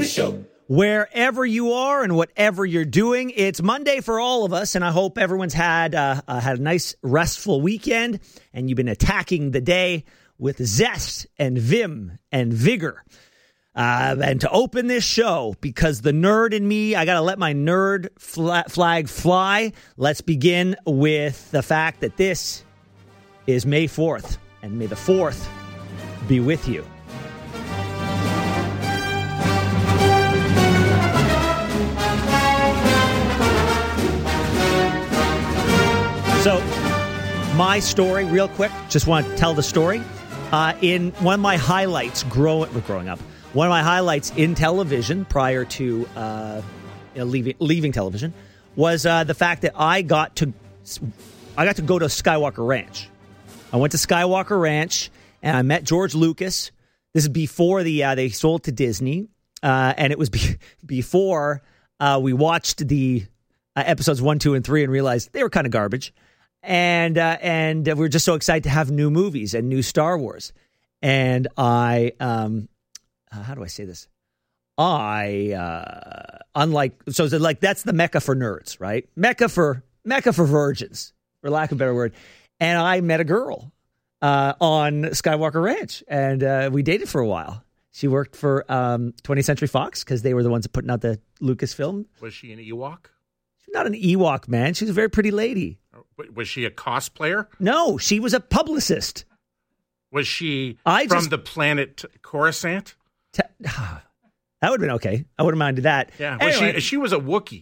Show. Wherever you are and whatever you're doing, it's Monday for all of us, and I hope everyone's had a nice, restful weekend, and you've been attacking the day with zest and vim and vigor. And to open this show, because the nerd in me, I got to let my nerd flag fly. Let's begin with the fact that this is May 4th, and may the 4th be with you. So, my story, real quick, just want to tell the story. In one of my highlights growing up, one of my highlights in television prior to leaving television was the fact that I got to go to Skywalker Ranch. I went to Skywalker Ranch and I met George Lucas. This is before they sold to Disney, and it was before we watched the episodes 1, 2, and 3 and realized they were kind of garbage. And we were just so excited to have new movies and new Star Wars. And I, how do I say this? That's the Mecca for nerds, right? Mecca for virgins, for lack of a better word. And I met a girl on Skywalker Ranch, and we dated for a while. She worked for 20th Century Fox because they were the ones that putting out the Lucasfilm. Was she an Ewok? She's not an Ewok, man. She was a very pretty lady. Was she a cosplayer? No, she was a publicist. Was she from the planet Coruscant? That would have been okay. I wouldn't minded that. Yeah. Anyway, she was a Wookiee.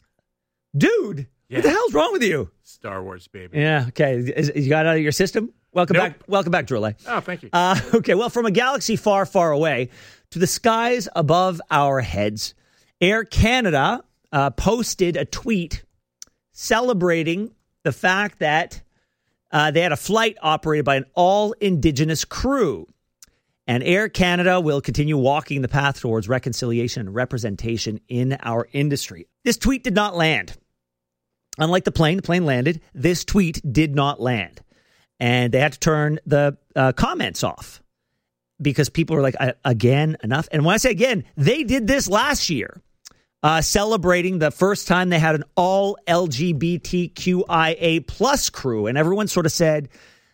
Dude, What the hell's wrong with you? Star Wars, baby. Yeah, okay. You got it out of your system? Welcome back. Welcome back, Drole. Oh, thank you. Okay, well, from a galaxy far, far away to the skies above our heads, Air Canada posted a tweet celebrating the fact that they had a flight operated by an all-Indigenous crew. And Air Canada will continue walking the path towards reconciliation and representation in our industry. This tweet did not land. Unlike the plane landed. This tweet did not land. And they had to turn the comments off because people were like, again, enough. And when I say again, they did this last year. Celebrating the first time they had an all LGBTQIA plus crew. And everyone sort of said,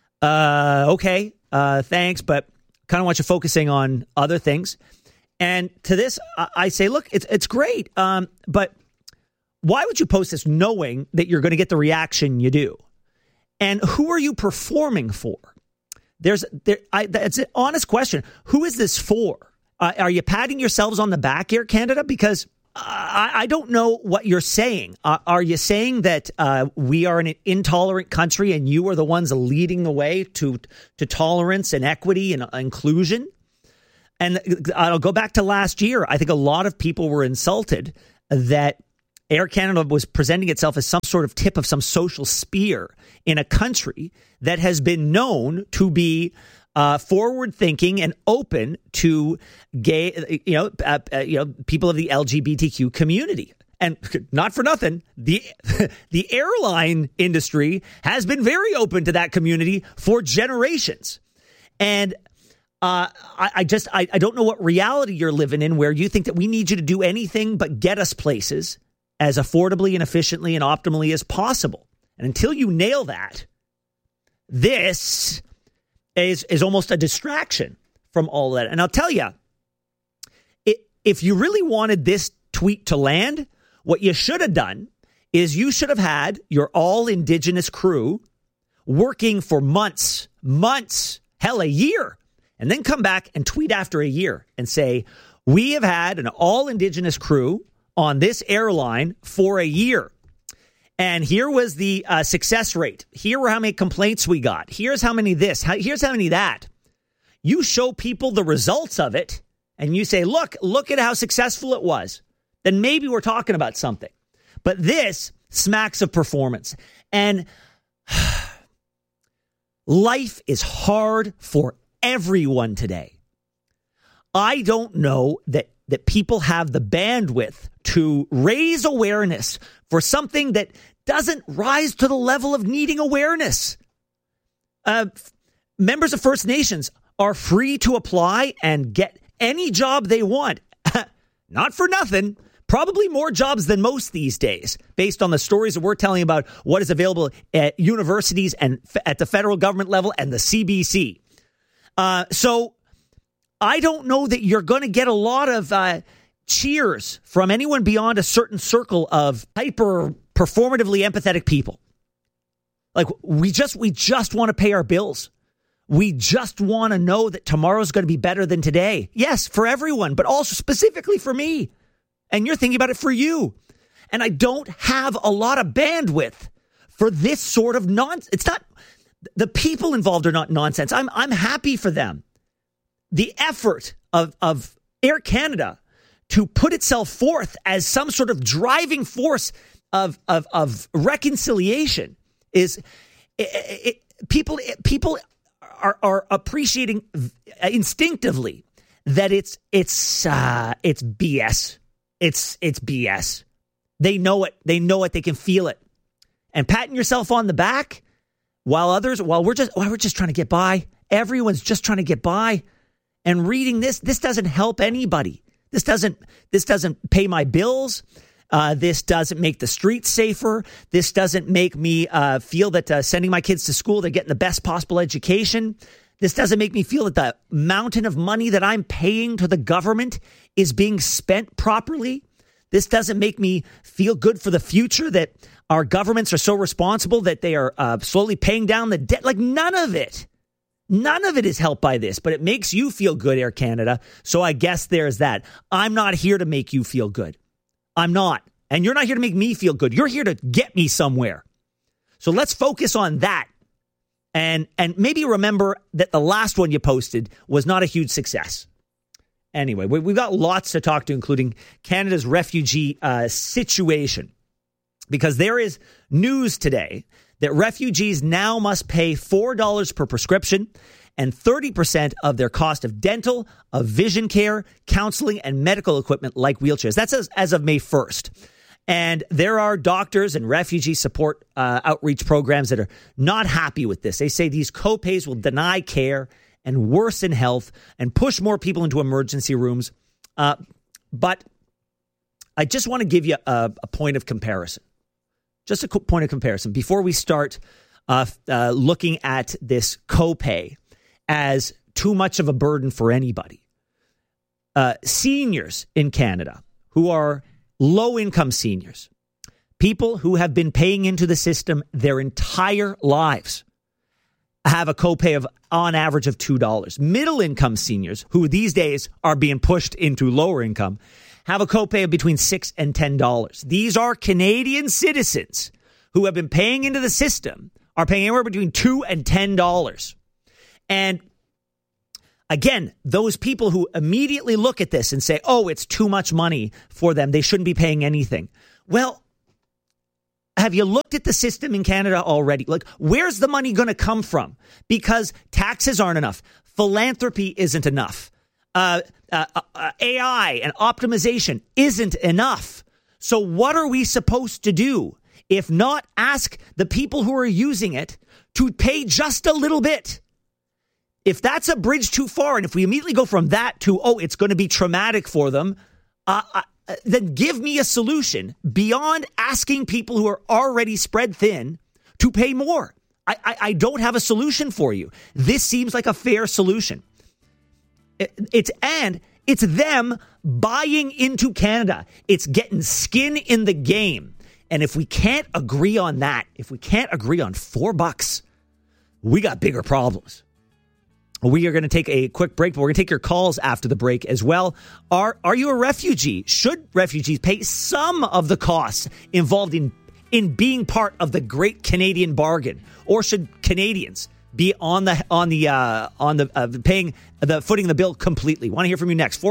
okay, thanks, but kind of want you focusing on other things. And to this, I say, look, it's great. But why would you post this knowing that you're going to get the reaction you do? And who are you performing for? It's an honest question. Who is this for? Are you patting yourselves on the back, Air Canada? Because I don't know what you're saying. Are you saying that we are an intolerant country and you are the ones leading the way to tolerance and equity and inclusion? And I'll go back to last year. I think a lot of people were insulted that Air Canada was presenting itself as some sort of tip of some social spear in a country that has been known to be forward-thinking and open to gay, people of the LGBTQ community. And not for nothing, the airline industry has been very open to that community for generations. And I don't know what reality you're living in where you think that we need you to do anything but get us places as affordably and efficiently and optimally as possible. And until you nail that, this is almost a distraction from all that. And I'll tell you, if you really wanted this tweet to land, what you should have done is you should have had your all-Indigenous crew working for months, hell, a year, and then come back and tweet after a year and say, we have had an all-Indigenous crew on this airline for a year. And here was the success rate. Here were how many complaints we got. Here's how many this. Here's how many that. You show people the results of it, and you say, look at how successful it was. Then maybe we're talking about something. But this smacks of performance. And life is hard for everyone today. I don't know that people have the bandwidth to raise awareness for something that doesn't rise to the level of needing awareness. Members of First Nations are free to apply and get any job they want. not for nothing, probably more jobs than most these days, based on the stories that we're telling about what is available at universities and at the federal government level and the CBC. So I don't know that you're going to get a lot of cheers from anyone beyond a certain circle of hyper performatively empathetic people. Like, we just want to pay our bills. We just want to know that tomorrow's going to be better than today. Yes, for everyone, but also specifically for me. And you're thinking about it for you. And I don't have a lot of bandwidth for this sort of nonsense. It's not, the people involved are not nonsense. I'm happy for them. The effort of Air Canada to put itself forth as some sort of driving force of reconciliation is people are appreciating instinctively that it's BS. It's BS. They know it. They know it. They can feel it. And patting yourself on the back while we're just trying to get by. Everyone's just trying to get by. And reading this doesn't help anybody. This doesn't pay my bills. This doesn't make the streets safer. This doesn't make me feel that sending my kids to school, they're getting the best possible education. This doesn't make me feel that the mountain of money that I'm paying to the government is being spent properly. This doesn't make me feel good for the future that our governments are so responsible that they are slowly paying down the debt. Like, none of it is helped by this, but it makes you feel good, Air Canada. So I guess there's that. I'm not here to make you feel good. I'm not. And you're not here to make me feel good. You're here to get me somewhere. So let's focus on that. And maybe remember that the last one you posted was not a huge success. Anyway, we've got lots to talk to, including Canada's refugee situation. Because there is news today that refugees now must pay $4 per prescription and 30% of their cost of dental, of vision care, counseling, and medical equipment like wheelchairs. That's as of May 1st. And there are doctors and refugee support outreach programs that are not happy with this. They say these copays will deny care and worsen health and push more people into emergency rooms. But I just want to give you a point of comparison. Just a point of comparison before we start looking at this copay as too much of a burden for anybody. Seniors in Canada who are low-income seniors, people who have been paying into the system their entire lives, have a copay of, on average, of $2. Middle-income seniors, who these days are being pushed into lower income, have a copay of between $6 and $10. These are Canadian citizens who have been paying into the system, are paying anywhere between $2 and $10. And again, those people who immediately look at this and say, oh, it's too much money for them, they shouldn't be paying anything. Well, have you looked at the system in Canada already? Like, where's the money going to come from? Because taxes aren't enough. Philanthropy isn't enough. AI and optimization isn't enough. So what are we supposed to do if not ask the people who are using it to pay just a little bit? If that's a bridge too far, and if we immediately go from that to, oh, it's going to be traumatic for them, then give me a solution beyond asking people who are already spread thin to pay more. I don't have a solution for you. This seems like a fair solution. It's them buying into Canada. It's getting skin in the game. And if we can't agree on that, if we can't agree on $4, we got bigger problems. We are going to take a quick break, but we're going to take your calls after the break as well. Are you a refugee? Should refugees pay some of the costs involved in being part of the great Canadian bargain, or should Canadians be on the paying the footing the bill completely? Want to hear from you next.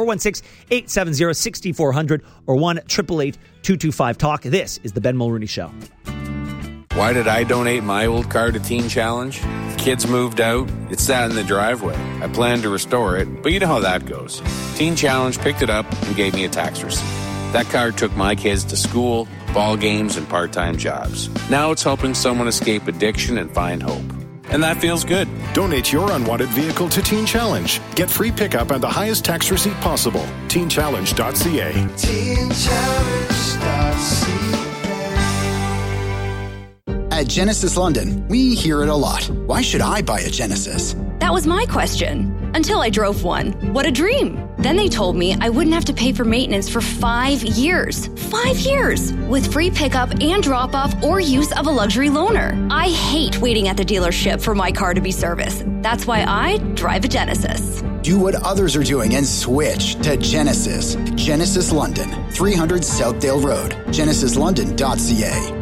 416-870-6400 or 1-888-225-TALK. This is the Ben Mulroney Show. Why did I donate my old car to Teen Challenge? Kids moved out. It sat in the driveway. I planned to restore it, but you know how that goes. Teen Challenge picked it up and gave me a tax receipt. That car took my kids to school, ball games, and part-time jobs. Now it's helping someone escape addiction and find hope. and that feels good. Donate your unwanted vehicle to Teen Challenge. Get free pickup and the highest tax receipt possible. TeenChallenge.ca. At Genesis London, we hear it a lot. Why should I buy a Genesis? That was my question. Until I drove one. What a dream. Then they told me I wouldn't have to pay for maintenance for 5 years. 5 years! With free pickup and drop-off or use of a luxury loaner. I hate waiting at the dealership for my car to be serviced. That's why I drive a Genesis. Do what others are doing and switch to Genesis. Genesis London, 300 Southdale Road. GenesisLondon.ca.